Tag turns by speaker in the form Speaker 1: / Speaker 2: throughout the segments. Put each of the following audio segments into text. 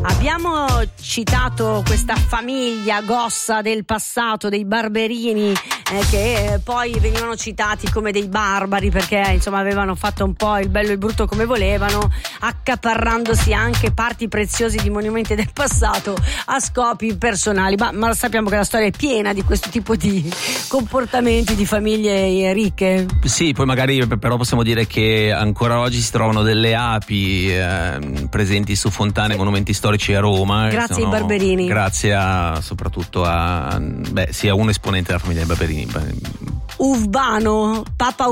Speaker 1: Abbiamo citato questa famiglia gossa del passato, dei Barberini, che poi venivano citati come dei barbari perché insomma avevano fatto un po' il bello e il brutto come volevano, accaparrandosi anche parti preziose di monumenti del passato a scopi personali, ma sappiamo che la storia è piena di questo tipo di comportamenti di famiglie ricche.
Speaker 2: Sì, poi magari però possiamo dire che ancora oggi si trovano delle api presenti su fontane e monumenti storici a Roma.
Speaker 1: Grazie ai Barberini.
Speaker 2: Grazie soprattutto a sia un esponente della famiglia dei Barberini.
Speaker 1: Papa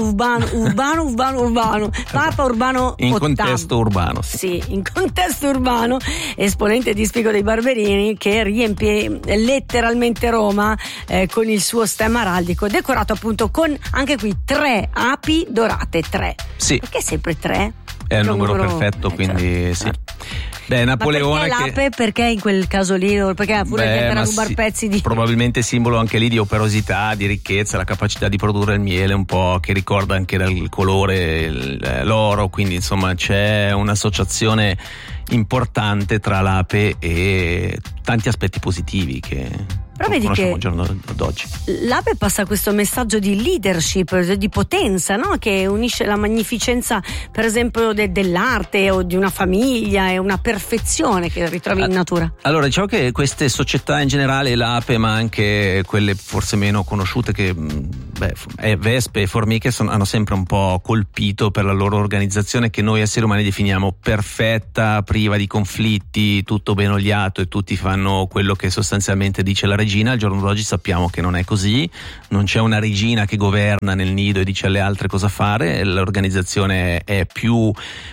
Speaker 1: Urbano, Papa Urbano
Speaker 2: in
Speaker 1: VIII.
Speaker 2: Contesto urbano.
Speaker 1: Sì, in contesto urbano, esponente di spicco dei Barberini, che riempie letteralmente Roma con il suo stemma araldico, decorato appunto con anche qui 3 api dorate. 3.
Speaker 2: Sì.
Speaker 1: Perché sempre 3?
Speaker 2: È il numero perfetto, quindi sì. Beh, Napoleone.
Speaker 1: Ma perché l'ape? Perché in quel caso lì? Perché pure per rubare pezzi di.
Speaker 2: Probabilmente simbolo anche lì di operosità, di ricchezza, la capacità di produrre il miele, un po' che ricorda anche dal colore l'oro, quindi insomma c'è un'associazione importante tra l'ape e tanti aspetti positivi che.
Speaker 1: Però vedi che
Speaker 2: al giorno d'oggi
Speaker 1: l'ape passa questo messaggio di leadership, di potenza, no? Che unisce la magnificenza, per esempio, dell'arte o di una famiglia e una perfezione che ritrovi in natura.
Speaker 2: Allora, diciamo che queste società in generale, l'ape, ma anche quelle forse meno conosciute, che vespe e formiche hanno sempre un po' colpito per la loro organizzazione, che noi esseri umani definiamo perfetta, priva di conflitti, tutto ben oliato e tutti fanno quello che sostanzialmente dice la regina. Al giorno d'oggi sappiamo che non è così, non c'è una regina che governa nel nido e dice alle altre cosa fare, l'organizzazione è più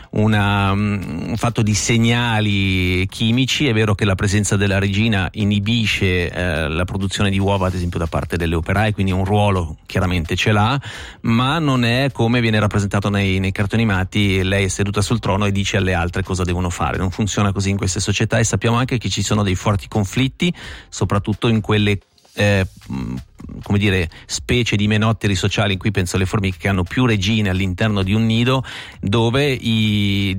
Speaker 2: un fatto di segnali chimici. È vero che la presenza della regina inibisce la produzione di uova, ad esempio, da parte delle operaie, quindi un ruolo chiaramente ce l'ha, ma non è come viene rappresentato nei cartoni animati, lei è seduta sul trono e dice alle altre cosa devono fare. Non funziona così in queste società, e sappiamo anche che ci sono dei forti conflitti, soprattutto in quelle come dire, specie di menotteri sociali, in cui penso alle formiche, che hanno più regine all'interno di un nido, dove gli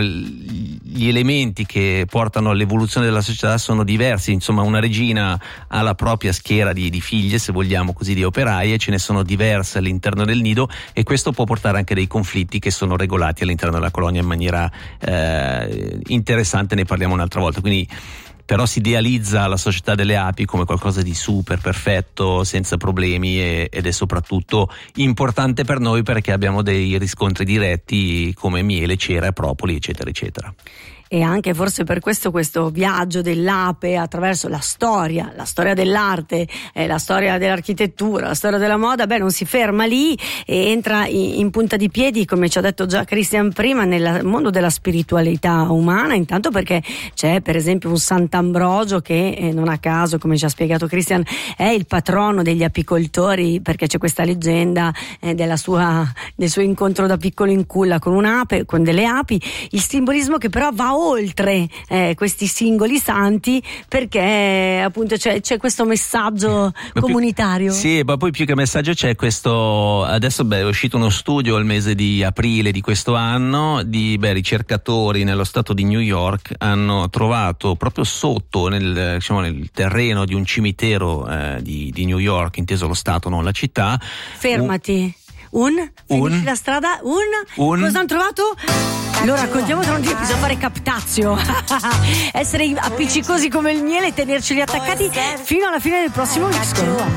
Speaker 2: elementi che portano all'evoluzione della società sono diversi. Insomma, una regina ha la propria schiera di figlie, se vogliamo così, di operaie, ce ne sono diverse all'interno del nido, e questo può portare anche dei conflitti che sono regolati all'interno della colonia in maniera interessante. Ne parliamo un'altra volta. Quindi però si idealizza la società delle api come qualcosa di super perfetto, senza problemi, ed è soprattutto importante per noi perché abbiamo dei riscontri diretti come miele, cera, propoli, eccetera eccetera.
Speaker 1: E anche forse per questo viaggio dell'ape attraverso la storia dell'arte, la storia dell'architettura, la storia della moda, non si ferma lì e entra in punta di piedi, come ci ha detto già Christian prima, nel mondo della spiritualità umana. Intanto perché c'è per esempio un Sant'Ambrogio che non a caso, come ci ha spiegato Christian, è il patrono degli apicoltori, perché c'è questa leggenda del suo incontro da piccolo in culla con un'ape, con delle api, il simbolismo che però va oltre questi singoli santi, perché appunto c'è questo messaggio comunitario.
Speaker 2: Sì, ma poi più che messaggio c'è questo. Adesso è uscito uno studio al mese di aprile di questo anno di ricercatori nello stato di New York. Hanno trovato proprio sotto nel terreno di un cimitero di New York, inteso lo stato, non la città.
Speaker 1: Fermati. Finisci la strada. Cosa hanno trovato? Lo raccontiamo tra un po', bisogna fare captazio. Essere appiccicosi come il miele e tenerceli attaccati fino alla fine del prossimo disco.